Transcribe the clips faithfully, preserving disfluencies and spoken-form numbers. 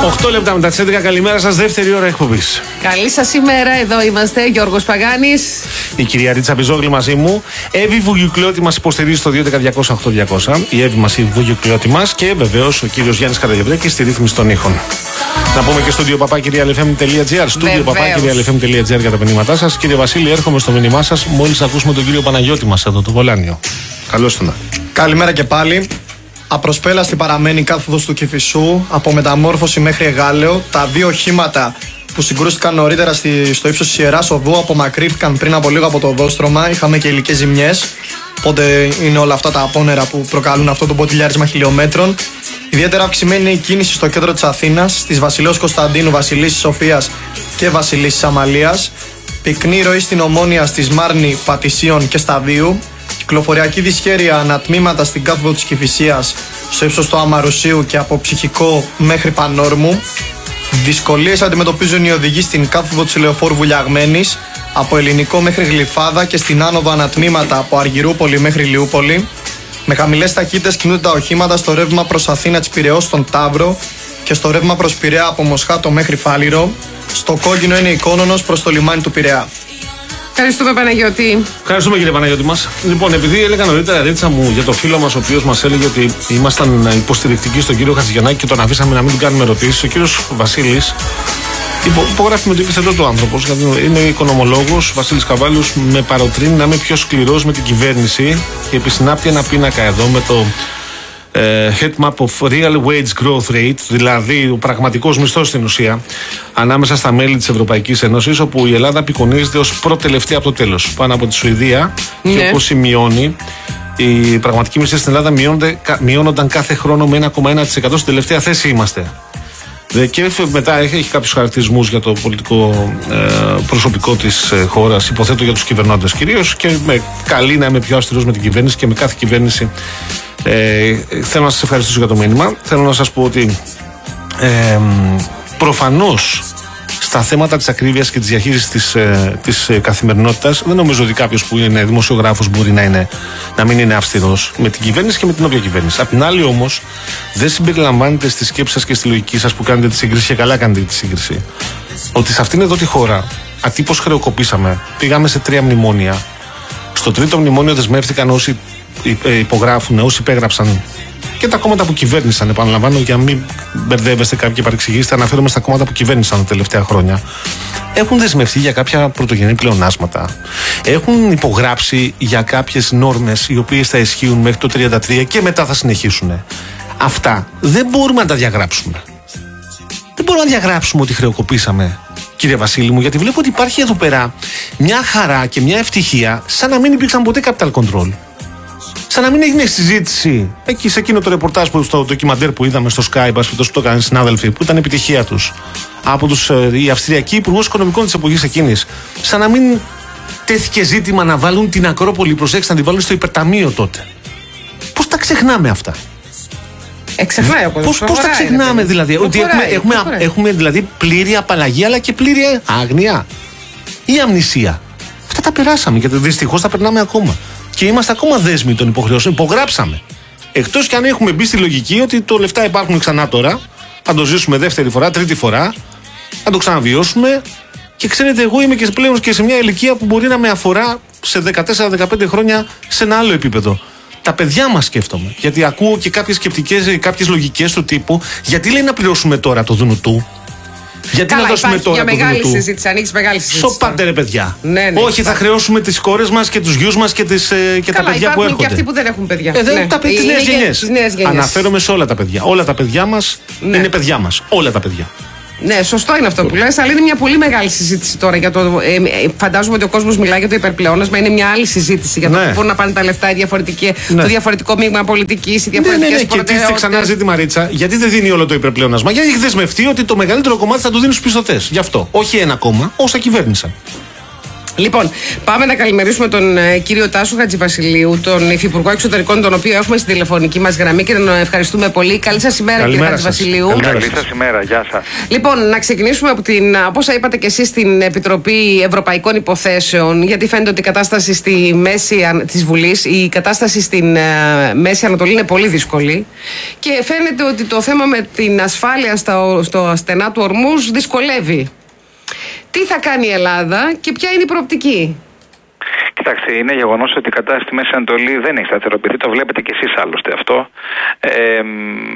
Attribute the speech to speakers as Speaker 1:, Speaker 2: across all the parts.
Speaker 1: οκτώ λεπτά μετά τις έντεκα, καλημέρα σας, δεύτερη ώρα εκπομπής.
Speaker 2: Καλή σας ημέρα, εδώ είμαστε, Γιώργος Παγάνης.
Speaker 1: Η κυρία Ρίτσα Πιζόγλη μαζί μου. Εύη Βουγιουκλώτη μας υποστηρίζει στο δύο ένα μηδέν διακόσια οκτώ διακόσια. Η Εύη μας, η Βουγιουκλώτη μας. Και βεβαίως ο κύριος Γιάννης Καραγευρέκης στη ρύθμιση των ήχων. Να πούμε και στο studio παπάκυρια ελ εφ εμ τελεία τζι άρ. studio παπάκυρια ελ εφ εμ τελεία τζι άρ για τα μηνύματά σας. Κύριε Βασίλη, έρχομαι στο μήνυμά σας μόλις ακούσουμε τον κύριο Παναγιώτη μας εδώ, το Βολάνιο. Καλώς τον.
Speaker 3: Καλημέρα και πάλι. Απροσπέλαστη παραμένει η κάθοδος του Κηφισού, από Μεταμόρφωση μέχρι Εγάλεο. Τα δύο οχήματα που συγκρούστηκαν νωρίτερα στη, στο ύψος της Ιεράς Οδού απομακρύνθηκαν πριν από λίγο από το οδόστρωμα. Είχαμε και υλικές ζημιές. Οπότε είναι όλα αυτά τα απόνερα που προκαλούν αυτό το ποτηλιάρισμα χιλιόμετρων. Ιδιαίτερα αυξημένη είναι η κίνηση στο κέντρο της Αθήνας, στις Βασιλέως Κωνσταντίνου, Βασιλίσσης Σοφίας και Βασιλίσσης Αμαλίας. Πυκνή ροή στην Ομόνια, στη Σμάρνη, Πατησίων και Σταδίου. Κυκλοφοριακή δυσχέρεια ανατμήματα στην κάθοδο της Κηφισίας, στο ύψος του Αμαρουσίου και από Ψυχικό μέχρι Πανόρμου. Δυσκολίες αντιμετωπίζουν οι οδηγοί στην κάθοδο της Λεωφόρου Βουλιαγμένης, από Ελληνικό μέχρι Γλυφάδα, και στην άνοδο ανατμήματα από Αργυρούπολη μέχρι Λιούπολη. Με χαμηλές ταχύτητες κινούνται τα οχήματα στο ρεύμα προς Αθήνα της Πειραιώς στον Ταύρο και στο ρεύμα προς Πειραιά από Μοσχάτο μέχρι Φάληρο. Στο κόκκινο είναι η Κόνονος προς το λιμάνι του Πειραιά.
Speaker 2: Ευχαριστούμε, Παναγιώτη.
Speaker 1: Ευχαριστούμε, κύριε Παναγιώτη μας. Λοιπόν, επειδή έλεγα νωρίτερα, Ρίτσα μου, για το φίλο μας ο οποίος μας έλεγε ότι ήμασταν υποστηρικτικοί στον κύριο Χατζηγιαννάκη και τον αφήσαμε να μην του κάνουμε ερωτήσεις, ο κύριος Βασίλης υπογράφει με το είπε εδώ του άνθρωπος, γιατί είναι οικονομολόγος, Βασίλης Καβάλιος, με παροτρύνει να είμαι πιο σκληρός με την κυβέρνηση και επισυνάπτει ένα πίνακα εδώ με το heat map of real wage growth rate, δηλαδή ο πραγματικός μισθός στην ουσία, ανάμεσα στα μέλη της Ευρωπαϊκής Ένωσης, όπου η Ελλάδα απεικονίζεται ως προτελευταία από το τέλος, πάνω από τη Σουηδία, ναι. Και όπως σημειώνει, οι πραγματικοί μισθοί στην Ελλάδα μειώνονταν κάθε χρόνο με ένα κόμμα ένα τοις εκατό, στην τελευταία θέση είμαστε. Και μετά έχει κάποιους χαρακτηρισμούς για το πολιτικό ε, προσωπικό της ε, χώρας, υποθέτω για τους κυβερνώντες κυρίως, και με καλεί να είμαι πιο αυστηρός με την κυβέρνηση και με κάθε κυβέρνηση. Ε, θέλω να σας ευχαριστήσω για το μήνυμα. Θέλω να σας πω ότι ε, προφανώς στα θέματα της ακρίβειας και της διαχείρισης της, ε, της ε, καθημερινότητας, δεν νομίζω ότι κάποιος που είναι δημοσιογράφος μπορεί να, είναι, να μην είναι αυστηρός με την κυβέρνηση και με την όποια κυβέρνηση. Απ' την άλλη όμως, δεν συμπεριλαμβάνεται στη σκέψη σας και στη λογική σας που κάνετε τη σύγκριση, και καλά κάνετε τη σύγκριση, ότι σε αυτήν εδώ τη χώρα ατύπως χρεοκοπήσαμε. Πήγαμε σε τρία μνημόνια. Στο τρίτο μνημόνιο δεσμεύτηκαν όσοι υπογράφουν, όσοι υπέγραψαν, και τα κόμματα που κυβέρνησαν. Επαναλαμβάνω, για να μην μπερδεύεστε κάποιοι και παρεξηγήσετε, αναφέρομαι στα κόμματα που κυβέρνησαν τα τελευταία χρόνια. Έχουν δεσμευτεί για κάποια πρωτογενή πλεονάσματα. Έχουν υπογράψει για κάποιες νόρμες οι οποίες θα ισχύουν μέχρι το τριάντα τρία και μετά θα συνεχίσουν. Αυτά δεν μπορούμε να τα διαγράψουμε. Δεν μπορούμε να διαγράψουμε ότι χρεοκοπήσαμε, κύριε Βασίλη μου, γιατί βλέπω ότι υπάρχει εδώ πέρα μια χαρά και μια ευτυχία, σαν να μην υπήρξαν ποτέ capital control. Σαν να μην έγινε συζήτηση εκεί σε εκείνο το ρεπορτάζ, που, στο ντοκιμαντέρ που είδαμε στο Skype, που το έκαναν συνάδελφοι, που ήταν επιτυχία τους, από τους οι Αυστριακοί υπουργούς οικονομικών της εποχής εκείνης. Σαν να μην τέθηκε ζήτημα να βάλουν την Ακρόπολη, προσέξτε, να την βάλουν στο υπερταμείο τότε. Πώς τα ξεχνάμε αυτά?
Speaker 2: Εξεχνάει ο κόσμος.
Speaker 1: Πώς τα ξεχνάμε, δηλαδή? Ότι έχουμε, έχουμε, έχουμε δηλαδή πλήρη απαλλαγή, αλλά και πλήρη άγνοια ή αμνησία. Αυτά τα περάσαμε και δυστυχώς τα περνάμε ακόμα. Και είμαστε ακόμα δέσμοι των υποχρεώσεων. Υπογράψαμε. Εκτός κι αν έχουμε μπει στη λογική ότι το λεφτά υπάρχουν ξανά τώρα, θα το ζήσουμε δεύτερη φορά, τρίτη φορά, θα το ξαναβιώσουμε. Και ξέρετε, εγώ είμαι και πλέον και σε μια ηλικία που μπορεί να με αφορά σε δεκατέσσερα δεκαπέντε χρόνια σε ένα άλλο επίπεδο. Τα παιδιά μας σκέφτομαι. Γιατί ακούω και κάποιες σκεπτικές, κάποιες λογικές του τύπου, γιατί λέει να πληρώσουμε τώρα το δουνουτού. Γιατί
Speaker 2: Καλά,
Speaker 1: να δώσουμε τώρα
Speaker 2: για
Speaker 1: το
Speaker 2: μεγάλη
Speaker 1: του.
Speaker 2: συζήτηση, ανοίξει μεγάλη συζήτηση.
Speaker 1: Σοπάντε ρε παιδιά.
Speaker 2: Ναι, ναι,
Speaker 1: όχι, θα χρεώσουμε τις κόρες μας και τους γιους μας και, τις, ε, και
Speaker 2: Καλά,
Speaker 1: τα παιδιά που έρχονται.
Speaker 2: Και αυτοί που δεν έχουν παιδιά.
Speaker 1: Ε, δεν,
Speaker 2: ναι.
Speaker 1: τα παιδιά, τις νέες γενιές. Αναφέρομαι σε όλα τα παιδιά. Όλα τα παιδιά μας, ναι, είναι παιδιά μας. Όλα τα παιδιά.
Speaker 2: Ναι, σωστό είναι αυτό που λες, αλλά είναι μια πολύ μεγάλη συζήτηση τώρα για το. Ε, φαντάζομαι ότι ο κόσμος μιλάει για το υπερπλεόνασμα. Είναι μια άλλη συζήτηση για το, ναι, που μπορούν να πάνε τα λεφτά, ναι, το διαφορετικό μείγμα πολιτικής, οι διαφορετικές, ναι, ναι, ναι,
Speaker 1: προτεραιότητες. Και τίθεται ξανά ζήτημα, Ρίτσα, γιατί δεν δίνει όλο το υπερπλεόνασμα? Γιατί έχει δεσμευτεί ότι το μεγαλύτερο κομμάτι θα το δίνει στους πιστωτές. Γι' αυτό. Όχι ένα κόμμα, όσα κυβέρνησαν.
Speaker 2: Λοιπόν, πάμε να καλημερίσουμε τον ε, κύριο Τάσο Χατζηβασιλείου, τον Υφυπουργό Εξωτερικών, τον οποίο έχουμε στην τηλεφωνική μας γραμμή και τον ευχαριστούμε πολύ. Καλή σας ημέρα, καλημέρα, κύριε Χατζηβασιλείου.
Speaker 4: Καλή σας ημέρα, γεια σας.
Speaker 2: Λοιπόν, να ξεκινήσουμε από την, όπως είπατε και εσείς, στην Επιτροπή Ευρωπαϊκών Υποθέσεων, γιατί φαίνεται ότι η κατάσταση στη μέση της Βουλής, η κατάσταση στην ε, Μέση Ανατολή είναι πολύ δύσκολη και φαίνεται ότι το θέμα με την ασφάλεια στο, στο στενά του Ορμούζ δυσκολεύει. Τι θα κάνει η Ελλάδα και ποια είναι η προοπτική?
Speaker 4: Κοιτάξτε, είναι γεγονός ότι η κατάσταση στη Μέση Ανατολή δεν έχει σταθεροποιηθεί. Το βλέπετε κι εσείς άλλωστε αυτό. Ε, ε,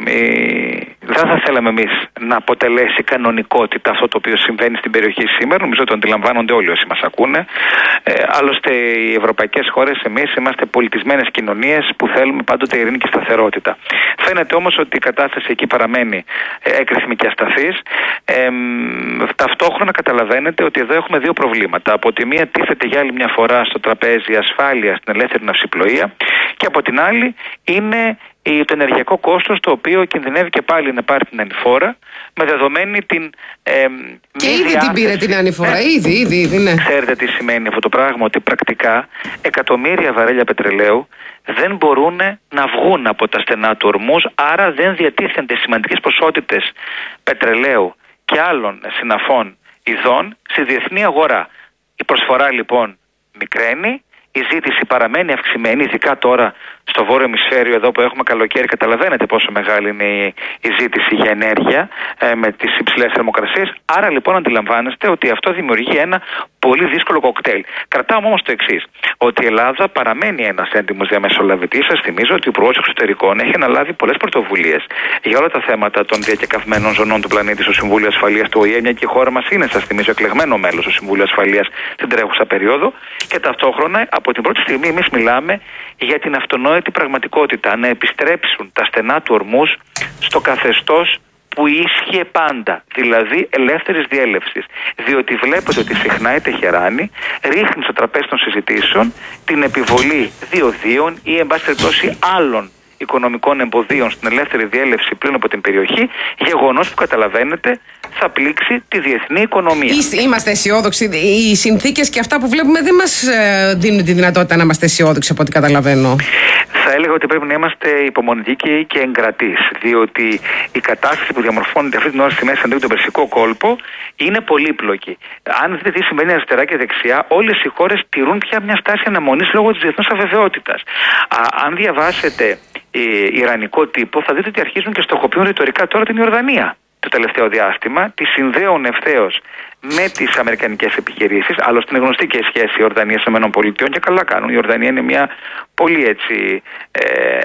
Speaker 4: δεν θα θέλαμε εμείς να αποτελέσει κανονικότητα αυτό το οποίο συμβαίνει στην περιοχή σήμερα. Νομίζω ότι το αντιλαμβάνονται όλοι όσοι μας ακούνε. Ε, άλλωστε, οι ευρωπαϊκές χώρες, εμείς είμαστε πολιτισμένες κοινωνίες που θέλουμε πάντοτε ειρήνη και σταθερότητα. Φαίνεται όμως ότι η κατάσταση εκεί παραμένει έκρηθμη και ασταθής. Ε, ταυτόχρονα καταλαβαίνετε ότι εδώ έχουμε δύο προβλήματα. Από τη μία τίθεται για άλλη μια φορά στο τραπέζι ασφάλεια στην ελεύθερη ναυσιπλοεία και από την άλλη είναι το ενεργειακό κόστος, το οποίο κινδυνεύει και πάλι να πάρει την ανηφόρα με δεδομένη την ε,
Speaker 2: και ήδη διάθεση. Την πήρε την ανηφόρα, ε, ήδη, ήδη, ήδη, ναι.
Speaker 4: Ξέρετε τι σημαίνει αυτό το πράγμα? Ότι πρακτικά εκατομμύρια βαρέλια πετρελαίου δεν μπορούν να βγουν από τα στενά του Ορμούζ, άρα δεν διατίθενται σημαντικές ποσότητες πετρελαίου και άλλων συναφών ειδών στη διεθνή αγορά. Η προσφορά λοιπόν μικραίνει, η ζήτηση παραμένει αυξημένη, ειδικά τώρα στο βόρειο ημισφαίριο, εδώ που έχουμε καλοκαίρι. Καταλαβαίνετε πόσο μεγάλη είναι η, η ζήτηση για ενέργεια ε, με τις υψηλές θερμοκρασίες. Άρα λοιπόν αντιλαμβάνεστε ότι αυτό δημιουργεί ένα πολύ δύσκολο κοκτέιλ. Κρατάμε όμως το εξής, ότι η Ελλάδα παραμένει ένας έντιμος διαμεσολαβητής. Σας θυμίζω ότι ο Υπουργός Εξωτερικών έχει αναλάβει πολλές πρωτοβουλίες για όλα τα θέματα των διακεκαυμένων ζωνών του πλανήτη στο Συμβούλιο Ασφαλείας του Ο Η Ε, μια και η χώρα μας είναι, σας θυμίζω, εκλεγμένο μέλος στο Συμβούλιο Ασφαλείας την τρέχουσα περίοδο. Και ταυτόχρονα από την πρώτη στιγμή εμείς μιλάμε για την αυτονόητη πραγματικότητα να επιστρέψουν τα στενά του Ορμούζ στο καθεστώς που ίσχυε πάντα, δηλαδή ελεύθερης διέλευσης. Διότι βλέπετε ότι συχνά η Τεχεράνη ρίχνει στο τραπέζι των συζητήσεων την επιβολή διοδίων ή εν πάση περιπτώσει άλλων οικονομικών εμποδίων στην ελεύθερη διέλευση πλην από την περιοχή, γεγονός που καταλαβαίνετε θα πλήξει τη διεθνή οικονομία.
Speaker 2: Είμαστε αισιόδοξοι. Οι συνθήκες και αυτά που βλέπουμε δεν μας δίνουν τη δυνατότητα να είμαστε αισιόδοξοι, από ό,τι καταλαβαίνω.
Speaker 4: Θα έλεγα ότι πρέπει να είμαστε υπομονητικοί και εγκρατείς, διότι η κατάσταση που διαμορφώνεται αυτή την ώρα στη Μέση Ανατολή, τον Περσικό κόλπο, είναι πολύπλοκη. Αν δείτε τι συμβαίνει αριστερά και δεξιά, όλες οι χώρες τηρούν πια μια στάση αναμονής λόγω της διεθνούς αβεβαιότητας. Αν διαβάσετε ε, ιρανικό τύπο, θα δείτε ότι αρχίζουν και στοχοποιούν ρητορικά τώρα την Ιορδανία το τελευταίο διάστημα, τη συνδέουν ευθέως με τις αμερικανικές επιχειρήσεις. Άλλωστε είναι γνωστή και η σχέση Ιορδανίας με ΗΠΑ και καλά κάνουν. Η Ιορδανία είναι μια πολύ έτσι ε,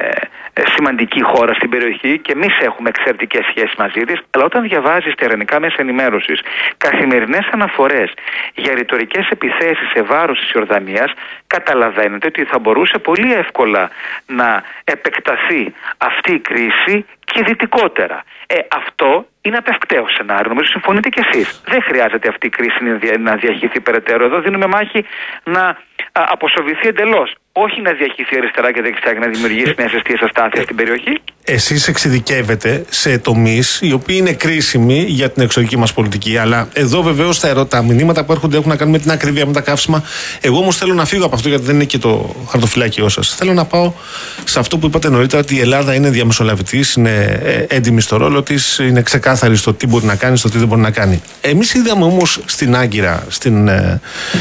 Speaker 4: σημαντική χώρα στην περιοχή και εμείς έχουμε εξαιρετικές σχέσεις μαζί της. Αλλά όταν διαβάζεις τα ιρανικά μέσα ενημέρωσης καθημερινές αναφορές για ρητορικές επιθέσεις σε βάρος της Ιορδανίας, καταλαβαίνετε ότι θα μπορούσε πολύ εύκολα να επεκταθεί αυτή η κρίση και δυτικότερα. Ε, αυτό είναι απευκταίο σενάριο. Νομίζω συμφωνείτε κι εσείς. Δεν χρειάζεται αυτή η κρίση να διαχυθεί περαιτέρω. Εδώ δίνουμε μάχη να αποσοβηθεί εντελώς. Όχι να διαχυθεί αριστερά και δεξιά και να δημιουργήσει νέες αιστείες αστάθειας στην περιοχή.
Speaker 1: Εσείς εξειδικεύετε σε τομείς οι οποίοι είναι κρίσιμοι για την εξωτερική μας πολιτική. Αλλά εδώ βεβαίως τα, ερω... τα μηνύματα που έρχονται έχουν να κάνουν με την ακρίβεια, με τα καύσιμα. Εγώ όμως θέλω να φύγω από αυτό, γιατί δεν είναι και το χαρτοφυλάκιό σας. Θέλω να πάω σε αυτό που είπατε νωρίτερα, ότι η Ελλάδα είναι διαμεσολαβητής, είναι έντιμη στο ρόλο της, είναι ξεκάθαρη στο τι μπορεί να κάνει, στο τι δεν μπορεί να κάνει. Εμείς είδαμε όμως στην Άγκυρα, στην, ε,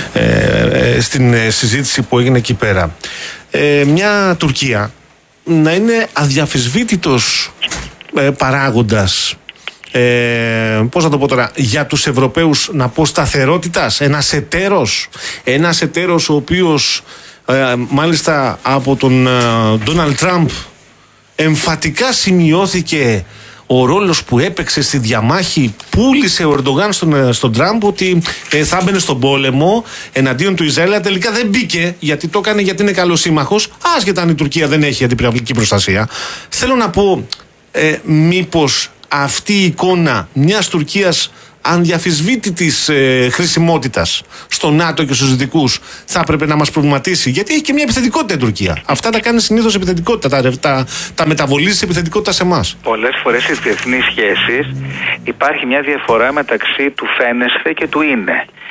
Speaker 1: ε, στην συζήτηση που έγινε εκεί πέρα, ε, μια Τουρκία να είναι αδιαφυσβήτητος ε, παράγοντας, ε, πώς να το πω τώρα, για τους Ευρωπαίους, να πω, σταθερότητας, ένας εταίρος, ένας εταίρος ο οποίος ε, μάλιστα από τον Ντόναλντ Τραμπ εμφατικά σημειώθηκε ο ρόλος που έπαιξε στη διαμάχη, πούλησε ο Ερντογάν στον, στον Τραμπ ότι ε, θα έμπαινε στον πόλεμο εναντίον του Ισραήλ. Τελικά δεν μπήκε, γιατί το έκανε γιατί είναι καλός σύμμαχος, άσχετα αν η Τουρκία δεν έχει αντιπυραυλική προστασία. Θέλω να πω, ε, μήπως αυτή η εικόνα μιας Τουρκίας ανδιαφυσβήτητης ε, χρησιμότητας στο ΝΑΤΟ και στους Δυτικούς θα έπρεπε να μας προβληματίσει, γιατί έχει και μια επιθετικότητα η Τουρκία. Αυτά τα κάνει συνήθως επιθετικότητα, τα, τα, τα μεταβολίζει σε επιθετικότητα σε εμάς.
Speaker 4: Πολλές φορές στις διεθνείς σχέσεις υπάρχει μια διαφορά μεταξύ του φαίνεσθε και του είναι.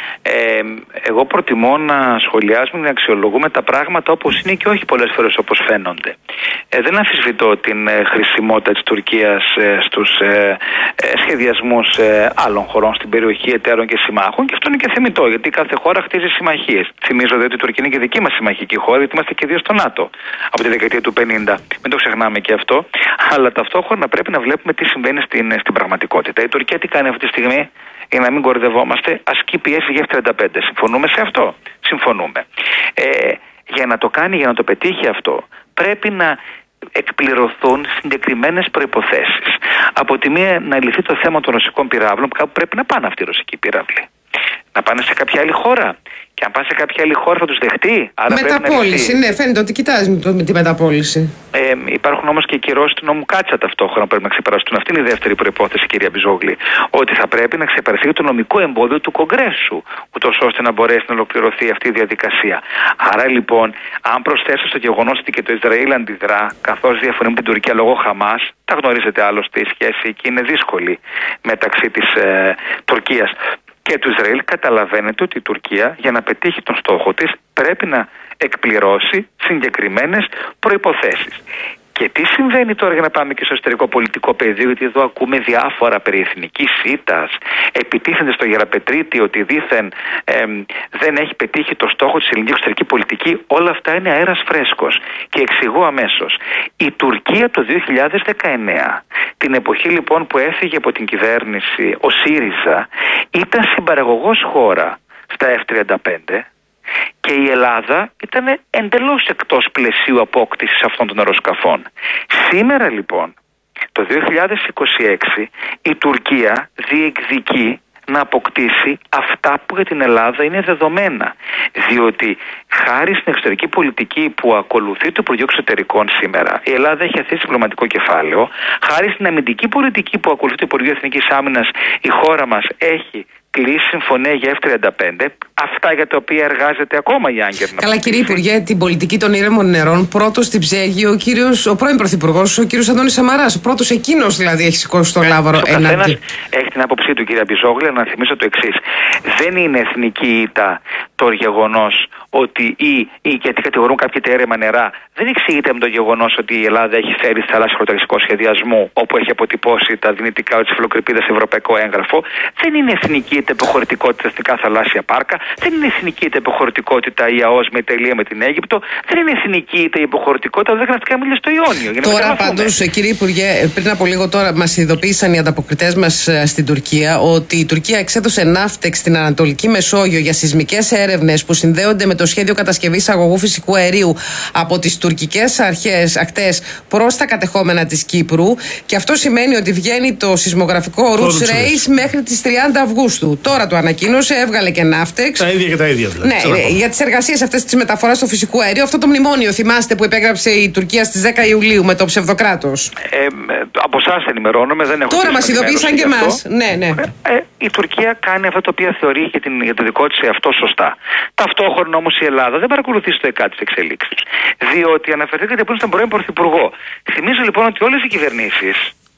Speaker 4: Ε, εγώ προτιμώ να σχολιάζουμε, να αξιολογούμε τα πράγματα όπως είναι και όχι πολλές φορές όπως φαίνονται. Ε, δεν αμφισβητώ την ε, χρησιμότητα της Τουρκίας ε, στους ε, ε, σχεδιασμούς ε, άλλων χωρών στην περιοχή, εταίρων και συμμάχων, και αυτό είναι και θεμιτό, γιατί κάθε χώρα χτίζει συμμαχίες. Θυμίζω δε ότι η Τουρκία είναι και δική μας συμμαχική χώρα, γιατί είμαστε και δύο στο ΝΑΤΟ από τη δεκαετία του πενήντα. Μην το ξεχνάμε και αυτό. Αλλά ταυτόχρονα πρέπει να βλέπουμε τι συμβαίνει στην, στην πραγματικότητα. Η Τουρκία τι κάνει αυτή τη στιγμή, για να μην κορδευόμαστε, ασκεί πιέσει για εφ τριάντα πέντε. Συμφωνούμε σε αυτό? Συμφωνούμε. Ε, για να το κάνει, για να το πετύχει αυτό, πρέπει να εκπληρωθούν συγκεκριμένες προϋποθέσεις. Από τη μία να λυθεί το θέμα των ρωσικών πυράβλων, που κάπου πρέπει να πάνε αυτοί οι ρωσικοί πυράβλοι. Να πάνε σε κάποια άλλη χώρα. Και αν πάνε σε κάποια άλλη χώρα θα τους δεχτεί. Άρα
Speaker 2: μεταπόληση, ναι, φαίνεται ότι κοιτάζει με, με τη μεταπόληση.
Speaker 4: Ε, υπάρχουν όμως και οι κυρώσεις του νόμου Κάτσα ταυτόχρονα που πρέπει να ξεπεραστούν. Αυτή είναι η δεύτερη προϋπόθεση, κυρία Μπιζόγλη. Ότι θα πρέπει να ξεπεραστεί το νομικό εμπόδιο του Κογκρέσου, ούτως ώστε να μπορέσει να ολοκληρωθεί αυτή η διαδικασία. Άρα λοιπόν, αν προσθέσω στο γεγονός ότι και το Ισραήλ αντιδρά, καθώς διαφωνεί με την Τουρκία λόγω Χαμάς, τα γνωρίζετε άλλωστε, η σχέση εκεί είναι δύσκολη μεταξύ της ε, Τουρκίας και του Ισραήλ, καταλαβαίνετε ότι η Τουρκία για να πετύχει τον στόχο της πρέπει να εκπληρώσει συγκεκριμένες προϋποθέσεις. Και τι συμβαίνει τώρα, για να πάμε και στο εσωτερικό πολιτικό πεδίο, γιατί εδώ ακούμε διάφορα περί εθνικής ήττας, επιτίθενται στο Γεραπετρίτη ότι δήθεν ε, δεν έχει πετύχει το στόχο της ελληνικής εξωτερική πολιτική. Όλα αυτά είναι αέρας φρέσκος. Και εξηγώ αμέσως. Η Τουρκία το δύο χιλιάδες δεκαεννέα, την εποχή λοιπόν που έφυγε από την κυβέρνηση ο ΣΥΡΙΖΑ, ήταν συμπαραγωγός χώρα στα εφ τριάντα πέντε. Και η Ελλάδα ήταν εντελώς εκτός πλαισίου απόκτησης αυτών των αεροσκαφών. Σήμερα λοιπόν, το δύο χιλιάδες είκοσι έξι, η Τουρκία διεκδικεί να αποκτήσει αυτά που για την Ελλάδα είναι δεδομένα. Διότι χάρη στην εξωτερική πολιτική που ακολουθεί το Υπουργείο Εξωτερικών σήμερα, η Ελλάδα έχει αθέσει διπλωματικό κεφάλαιο. Χάρη στην αμυντική πολιτική που ακολουθεί το Υπουργείο Εθνικής Άμυνας, η χώρα μας έχει κλείσει συμφωνία για εφ τριάντα πέντε, αυτά για τα οποία εργάζεται ακόμα η Άγκερ.
Speaker 2: Καλά, κύριε Υπουργέ, την πολιτική των ήρεμων νερών πρώτος την ψέγει ο, κύριος, ο πρώην Πρωθυπουργός, ο κύριος Αντώνης Σαμαράς. Πρώτος εκείνος δηλαδή έχει σηκώσει το λάβαρο έναντι.
Speaker 4: Έχει την άποψή του, κύριε Μπιζόγλη, να θυμίσω το εξής. Δεν είναι εθνική ήττα το γεγονός ότι ή, ή γιατί κατηγορούν κάποια τα έρημα νερά, δεν εξηγείται με το γεγονός ότι η Ελλάδα έχει φέρει στη θαλάσσια χωροταξικό σχεδιασμό, όπου έχει αποτυπώσει τα δυνητικά της Φιλοκρηπίδας σε ευρωπαϊκό έγγραφο. Δεν είναι εθνική ήττα υποχωρητικότητα εθνικά θαλάσσια πάρκα, δεν είναι εθνική ήττα υποχωρητικότητα η ΑΟΣ με τελεία με την Αίγυπτο, δεν είναι εθνική ήττα υποχωρητικότητα δεν γραφτικά μίλια στο Ιόνιο.
Speaker 2: Τώρα πάντως, κύριε Υπουργέ, πριν από λίγο τώρα μας ειδοποίησαν οι ανταποκριτές μας στην Τουρκία ότι η Τουρκία εξέδωσε ναύτεξ στην Ανατολική Μεσόγειο για σεισμικές έρευνες που συνδέονται με το σχέδιο κατασκευής αγωγού φυσικού αερίου από τις τουρκικές αρχές ακτές προς τα κατεχόμενα της Κύπρου. Και αυτό σημαίνει ότι βγαίνει το σεισμογραφικό Roots Race μέχρι τις τριάντα Αυγούστου. Τώρα το ανακοίνωσε, έβγαλε και ναύτεξ.
Speaker 1: Τα ίδια και τα ίδια δηλαδή.
Speaker 2: Ναι, για τις εργασίες αυτές της μεταφοράς του φυσικού αερίου, αυτό το μνημόνιο, θυμάστε, που υπέγραψε η Τουρκία στις δέκα Ιουλίου με το ψευδοκράτος.
Speaker 4: Ε, ε, από εσάς ενημερώνομαι, δεν έχω.
Speaker 2: Τώρα μας ειδοποίησαν και εμάς. Ναι, ναι.
Speaker 4: Ε, ε, η Τουρκία κάνει αυτό το οποίο θεωρεί για, την, για το δικό της εαυτό σωστά. Ταυτόχρονα όμως η Ελλάδα δεν παρακολουθεί στο ΕΚΑ τις εξελίξεις. Διότι αναφερθήκατε πριν στον πρώην Πρωθυπουργό. Θυμίζω λοιπόν ότι όλες οι κυβερνήσεις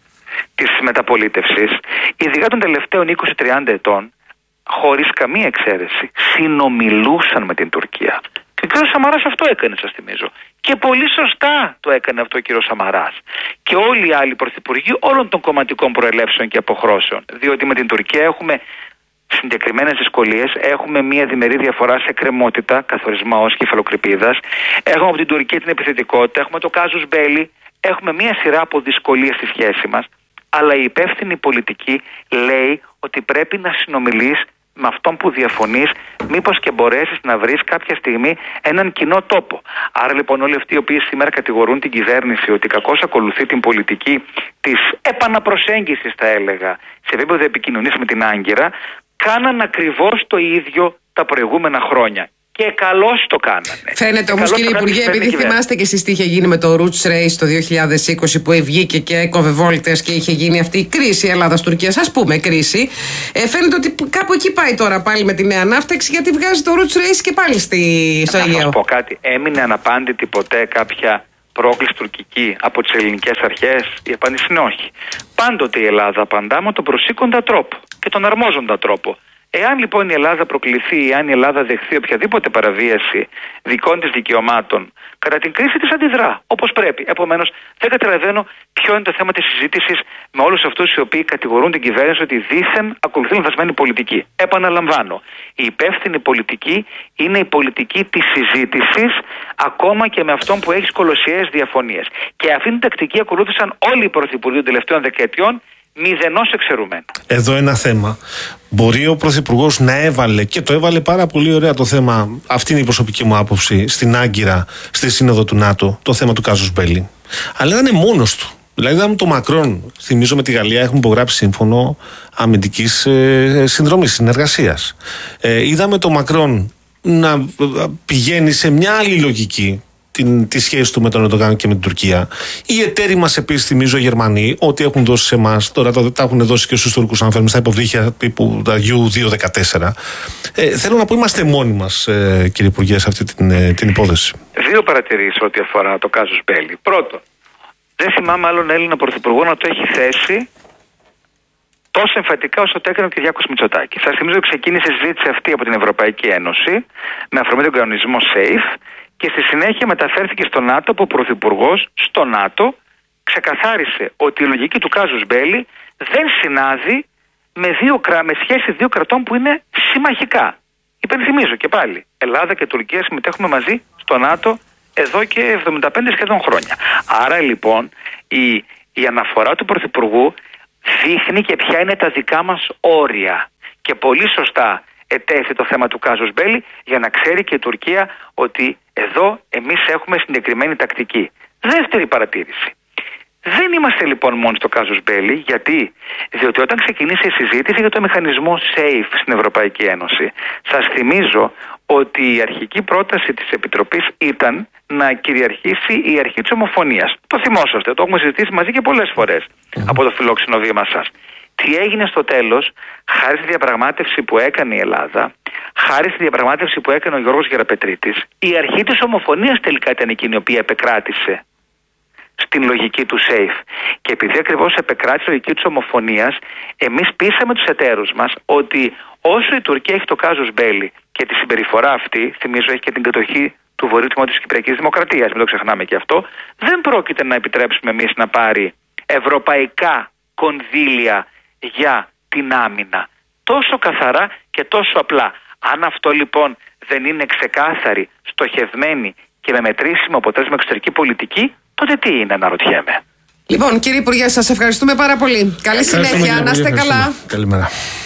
Speaker 4: της μεταπολίτευσης, ειδικά των τελευταίων είκοσι με τριάντα ετών, χωρίς καμία εξαίρεση, συνομιλούσαν με την Τουρκία. Και ο κ. Σαμαράς αυτό έκανε, σας θυμίζω. Και πολύ σωστά το έκανε αυτό ο κ. Σαμαράς. Και όλοι οι άλλοι πρωθυπουργοί όλων των κομματικών προελεύσεων και αποχρώσεων. Διότι με την Τουρκία έχουμε συγκεκριμένες δυσκολίες, έχουμε μια διμερή διαφορά σε κρεμότητα, καθορισμό ως κεφαλοκρηπίδας, έχουμε από την Τουρκία την επιθετικότητα, έχουμε το κάζους μπέλι, έχουμε μια σειρά από δυσκολίες στη σχέση μας. Αλλά η υπεύθυνη πολιτική λέει ότι πρέπει να συνομιλείς με αυτόν που διαφωνείς, μήπως και μπορέσεις να βρεις κάποια στιγμή έναν κοινό τόπο. Άρα λοιπόν όλοι αυτοί οι οποίοι σήμερα κατηγορούν την κυβέρνηση ότι κακώς ακολουθεί την πολιτική της επαναπροσέγγισης, θα έλεγα, σε επίπεδο επικοινωνίας με την Άγκυρα, κάναν ακριβώς το ίδιο τα προηγούμενα χρόνια. Και καλώς το κάνανε.
Speaker 2: Φαίνεται όμως, κύριε Υπουργέ, επειδή θυμάστε και εσείς τι είχε γίνει με το Roots Race το δύο χιλιάδες είκοσι που βγήκε και έκοβε βόλτες και είχε γίνει αυτή η κρίση Ελλάδας-Τουρκίας, ας πούμε κρίση. Ε, φαίνεται ότι κάπου εκεί πάει τώρα πάλι με τη νέα ναύτεξη, γιατί βγάζει το Roots Race και πάλι στη, στο Αιγαίο.
Speaker 4: Να σας πω κάτι. Έμεινε αναπάντητη ποτέ κάποια πρόκληση τουρκική από τις ελληνικές αρχές? Η απάντηση είναι όχι. Πάντοτε η Ελλάδα απαντά με τον προσήκοντα τρόπο και τον αρμόζοντα τρόπο. Εάν λοιπόν η Ελλάδα προκληθεί, εάν η Ελλάδα δεχθεί οποιαδήποτε παραβίαση δικών της δικαιωμάτων, κατά την κρίση της αντιδρά όπως πρέπει. Επομένως, δεν καταλαβαίνω ποιο είναι το θέμα της συζήτησης με όλους αυτούς οι οποίοι κατηγορούν την κυβέρνηση ότι δήθεν ακολουθεί λανθασμένη πολιτική. Επαναλαμβάνω, η υπεύθυνη πολιτική είναι η πολιτική της συζήτησης, ακόμα και με αυτόν που έχει κολοσιαίες διαφωνίες. Και αυτήν την τακτική ακολούθησαν όλοι οι πρωθυπουργοί των τελευταίων δεκαετιών, μηδενός εξαιρουμένου.
Speaker 1: Εδώ ένα θέμα. Μπορεί ο Πρωθυπουργός να έβαλε, και το έβαλε πάρα πολύ ωραία το θέμα, αυτή είναι η προσωπική μου άποψη, στην Άγκυρα, στη Σύνοδο του ΝΑΤΟ, το θέμα του Κάζους Μπέλι. Αλλά ήταν μόνος του. Δηλαδή, είδαμε το Μακρόν, θυμίζω με τη Γαλλία, έχουμε υπογράψει σύμφωνο αμυντικής ε, συνδρομής, συνεργασίας. Ε, είδαμε το Μακρόν να πηγαίνει σε μια άλλη λογική. Την, τη σχέση του με τον Ερντογάν και με την Τουρκία. Οι εταίροι μας επίσης, θυμίζω, οι Γερμανοί, ότι έχουν δώσει σε εμάς, τώρα τα, τα έχουν δώσει και στους Τούρκους, αν θέλουμε, στα υποβρύχια τύπου Γιου δύο δεκατέσσερα. Ε, θέλω να πω, είμαστε μόνοι μας, ε, κύριε Υπουργέ, σε αυτή την, ε, την υπόθεση.
Speaker 4: Δύο παρατηρήσεις ό,τι αφορά το Κάζους Μπέλι. Πρώτον, δεν θυμάμαι άλλον Έλληνα πρωθυπουργό να το έχει θέσει τόσο εμφατικά όσο το έκανε ο Κυριάκος Μητσοτάκης. Σας θυμίζω ότι ξεκίνησε η συζήτηση αυτή από την Ευρωπαϊκή Ένωση με αφορμή τον κανονισμό SAFE. Και στη συνέχεια μεταφέρθηκε στο ΝΑΤΟ, που ο Πρωθυπουργός στο ΝΑΤΟ ξεκαθάρισε ότι η λογική του Κάζους Μπέλι δεν συνάδει με, δύο, με σχέση δύο κρατών που είναι συμμαχικά. Υπενθυμίζω και πάλι, Ελλάδα και Τουρκία συμμετέχουμε μαζί στο ΝΑΤΟ εδώ και εβδομήντα πέντε σχεδόν χρόνια. Άρα λοιπόν η, η αναφορά του Πρωθυπουργού δείχνει και ποια είναι τα δικά μας όρια. Και πολύ σωστά ετέθη το θέμα του Κάζους Μπέλι για να ξέρει και η Τουρκία ότι εδώ εμείς έχουμε συγκεκριμένη τακτική. Δεύτερη παρατήρηση. Δεν είμαστε λοιπόν μόνο στο Κάζους Μπέλι, γιατί διότι όταν ξεκινήσει η συζήτηση για το μηχανισμό SAFE στην Ευρωπαϊκή Ένωση, σας θυμίζω ότι η αρχική πρόταση της Επιτροπής ήταν να κυριαρχήσει η αρχή της ομοφωνίας. Το θυμόσαστε, το έχουμε συζητήσει μαζί και πολλές φορές mm. από το φιλόξενο βήμα σας. Τι έγινε στο τέλος, χάρη στη διαπραγμάτευση που έκανε η Ελλάδα, χάρη στη διαπραγμάτευση που έκανε ο Γιώργος Γεραπετρίτης, η αρχή της ομοφωνίας τελικά ήταν εκείνη η οποία επεκράτησε στην λογική του SAFE. Και επειδή ακριβώς επεκράτησε η λογική της ομοφωνίας, εμείς πείσαμε τους εταίρους μας ότι όσο η Τουρκία έχει το Κάζους Μπέλι και τη συμπεριφορά αυτή, θυμίζω έχει και την κατοχή του βορείου τμήματος της Κυπριακής Δημοκρατίας, μην το ξεχνάμε και αυτό, δεν πρόκειται να επιτρέψουμε εμείς να πάρει ευρωπαϊκά κονδύλια για την άμυνα. Τόσο καθαρά και τόσο απλά. Αν αυτό λοιπόν δεν είναι ξεκάθαρη, στοχευμένη και με μετρήσιμο αποτέλεσμα εξωτερική πολιτική, τότε τι είναι, αναρωτιέμαι.
Speaker 2: Λοιπόν, κύριε Υπουργέ, σας ευχαριστούμε πάρα πολύ. Καλή συνέχεια, να είστε καλά.
Speaker 1: Καλημέρα.